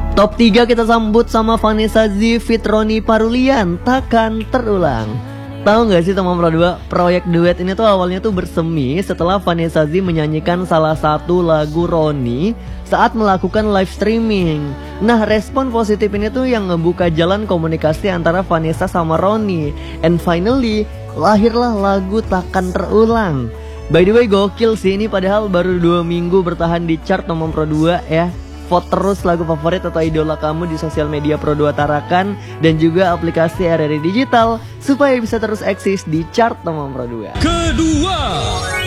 Top 3 kita sambut sama Vanessa Z feat Ronnie Parulian, Takkan Terulang. Tahu nggak sih teman Pro 2, proyek duet ini tuh awalnya tuh bersemi setelah Vanessa Z menyanyikan salah satu lagu Ronnie saat melakukan live streaming. Nah, respon positif ini tuh yang ngebuka jalan komunikasi antara Vanessa sama Ronnie. And finally, lahirlah lagu Takkan Terulang. By the way, gokil sih ini, padahal baru 2 minggu bertahan di chart teman Pro 2 ya. Vote terus lagu favorit atau idola kamu di sosial media Pro 2 Tarakan dan juga aplikasi RRI Digital supaya bisa terus eksis di chart teman Pro 2. Kedua.